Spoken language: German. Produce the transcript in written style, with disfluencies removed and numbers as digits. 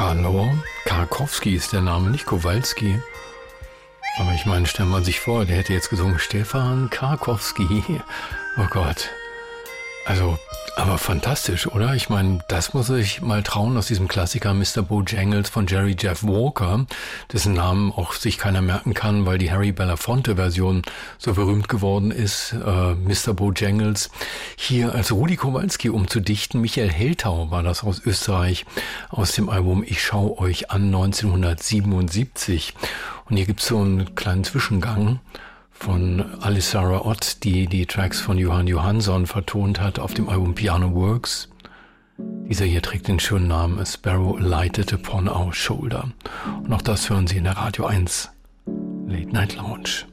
Hallo? Karkowski ist der Name, nicht Kowalski. Aber ich meine, stellt man sich vor, der hätte jetzt gesungen, Stefan Karkowski. Oh Gott. Also, aber fantastisch, oder? Ich meine, das muss ich mal trauen aus diesem Klassiker Mr. Bojangles von Jerry Jeff Walker, dessen Namen auch sich keiner merken kann, weil die Harry Belafonte-Version so berühmt geworden ist. Mr. Bojangles hier als Rudi Kowalski umzudichten. Michael Heltau war das aus Österreich, aus dem Album Ich schau euch an 1977. Und hier gibt's so einen kleinen Zwischengang von Alisara Ott, die die Tracks von Johan Johansson vertont hat auf dem Album Piano Works. Dieser hier trägt den schönen Namen A Sparrow Alighted Upon Our Shoulder. Und auch das hören Sie in der Radio 1 Late Night Lounge.